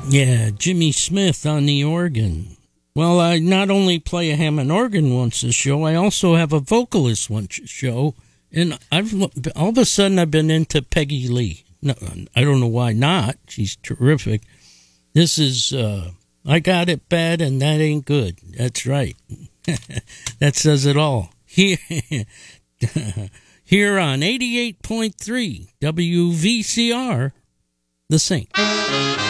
Yeah, Jimmy Smith on the organ. Well, I not only play a Hammond organ once a show, I also have a vocalist once a show, and all of a sudden I've been into Peggy Lee. No, I don't know why not. She's terrific. This is I Got It Bad and That Ain't Good. That's right. That says it all. Here on 88.3 WVCR, The Saint.